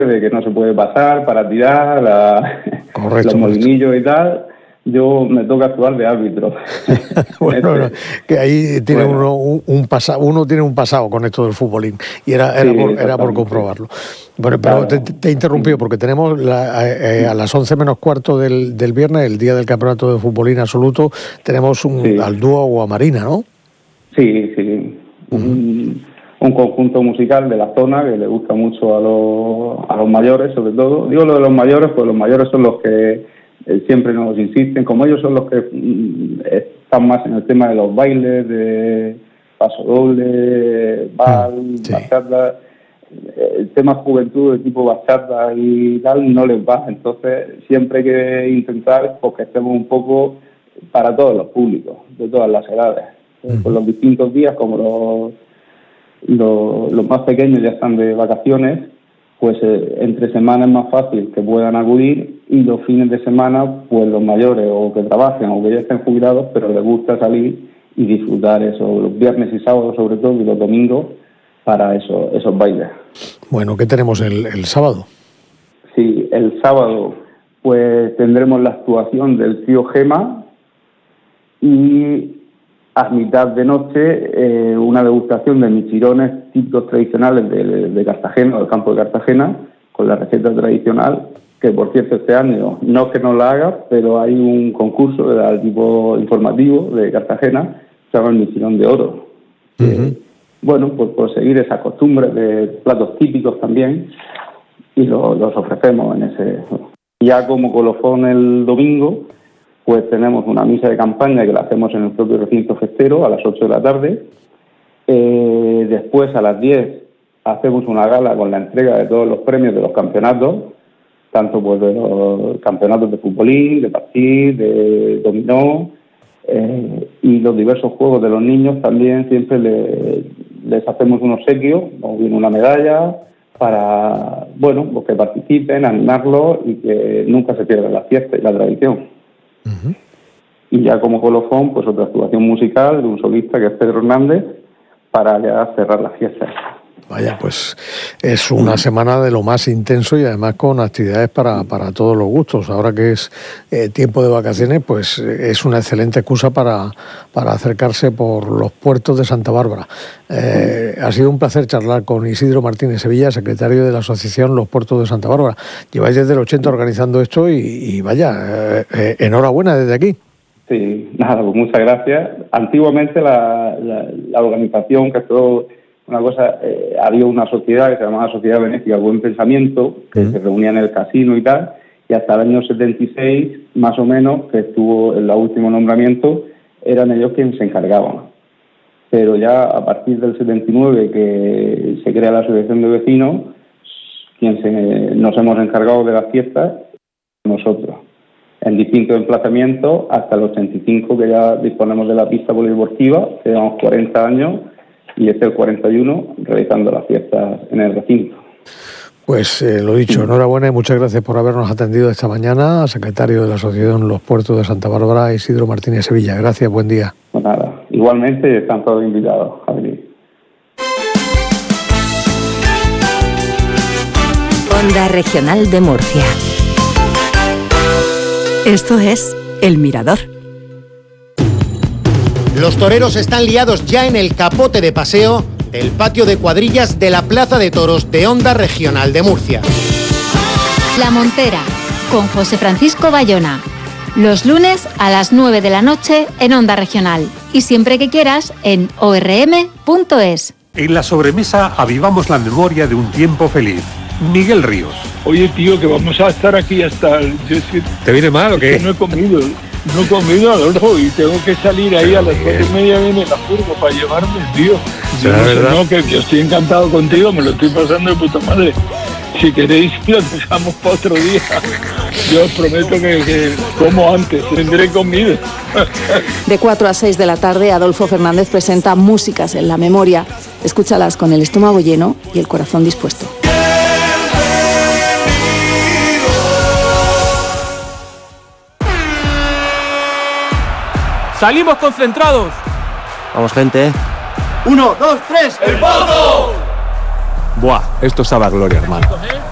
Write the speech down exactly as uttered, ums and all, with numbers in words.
de que no se puede pasar para tirar, la, correcto, los molinillos y tal. Yo me toca actuar de árbitro. Bueno, no, que ahí tiene bueno. uno un, un pasado, uno tiene un pasado con esto del futbolín y era era, sí, por, era por comprobarlo. Bueno, pero claro. te, te he interrumpido porque tenemos la, eh, a las once menos cuarto del, del viernes, el día del campeonato de futbolín absoluto, tenemos un sí. al dúo Guamarina, ¿no? Sí, sí. Uh-huh. Un, un conjunto musical de la zona que le gusta mucho a los, a los mayores, sobre todo. Digo lo de los mayores, pues los mayores son los que siempre nos insisten, como ellos son los que están más en el tema de los bailes, de paso doble, bal, sí. bachata. El tema juventud de tipo bachata y tal no les va, entonces siempre hay que intentar pues, que estemos un poco para todos los públicos, de todas las edades. Uh-huh. Por los distintos días, como los, los, los más pequeños ya están de vacaciones, pues eh, entre semanas es más fácil que puedan acudir y los fines de semana, pues los mayores o que trabajen o que ya estén jubilados, pero les gusta salir y disfrutar eso, los viernes y sábados sobre todo y los domingos para eso, esos bailes. Bueno, ¿qué tenemos el, el sábado? Sí, el sábado pues tendremos la actuación del tío Gema y a mitad de noche eh, una degustación de michirones típicos tradicionales de, de Cartagena, del campo de Cartagena, con la receta tradicional, que por cierto este año no es que no la haga, pero hay un concurso de tipo informativo de Cartagena, se llama el Michirón de Oro. Uh-huh. Eh, bueno, pues por seguir esas costumbres de platos típicos también, y lo, los ofrecemos en ese... Ya como colofón el domingo, pues tenemos una misa de campaña que la hacemos en el propio recinto festero a las ocho de la tarde. Eh, después, a las diez, hacemos una gala con la entrega de todos los premios de los campeonatos, tanto pues de los campeonatos de futbolín, de parchís, de dominó, eh, y los diversos juegos de los niños también siempre le, les hacemos un obsequio, o bien una medalla, para, bueno, pues que participen, animarlos y que nunca se pierda la fiesta y la tradición. Uh-huh. Y ya como colofón, pues otra actuación musical de un solista que es Pedro Hernández para ya cerrar la fiesta. Vaya, pues es una semana de lo más intenso y además con actividades para, para todos los gustos. Ahora que es eh, tiempo de vacaciones, pues es una excelente excusa para, para acercarse por los puertos de Santa Bárbara. Eh, ha sido un placer charlar con Isidro Martínez Sevilla, secretario de la asociación Los Puertos de Santa Bárbara. Lleváis desde el ochenta organizando esto y, y vaya, eh, eh, enhorabuena desde aquí. Sí, nada, pues muchas gracias. Antiguamente la, la, la organización que todo... Una cosa, eh, había una sociedad que se llamaba Sociedad Benéfica Buen Pensamiento, que uh-huh. se reunía en el casino y tal, y hasta el año setenta y seis, más o menos, que estuvo en el último nombramiento, eran ellos quienes se encargaban. Pero ya a partir del setenta y nueve, que se crea la Asociación de Vecinos, quien se, nos hemos encargado de las fiestas, nosotros, en distintos emplazamientos, hasta el ochenta y cinco, que ya disponemos de la pista polideportiva, que llevamos cuarenta años, y este el cuarenta y uno realizando las fiestas en el recinto. Pues eh, lo dicho, enhorabuena y muchas gracias por habernos atendido esta mañana, secretario de la Asociación Los Puertos de Santa Bárbara, Isidro Martínez Sevilla. Gracias, buen día. Pues nada, igualmente están todos invitados a venir. Onda Regional de Murcia. Esto es El Mirador. Los toreros están liados ya en el capote de paseo del patio de cuadrillas de la Plaza de Toros de Onda Regional de Murcia. La Montera, con José Francisco Bayona. Los lunes a las nueve de la noche en Onda Regional. Y siempre que quieras en o erre eme punto es. En la sobremesa avivamos la memoria de un tiempo feliz. Miguel Ríos. Oye, tío, que vamos a estar aquí hasta... El... ¿Te viene mal o qué? Es que no he comido... No he comido, Adolfo, y tengo que salir ahí a las cuatro y media, viene la furgo para llevarme, tío. Yo no, sé, no, que yo estoy encantado contigo, me lo estoy pasando de puta madre. Si queréis, lo dejamos para otro día. Yo os prometo que, que como antes, tendré comido. De cuatro a seis de la tarde, Adolfo Fernández presenta Músicas en la Memoria. Escúchalas con el estómago lleno y el corazón dispuesto. ¡Salimos concentrados! Vamos, gente. ¡Uno, dos, tres! ¡El Pozo! Buah, esto sabe a gloria, hermano.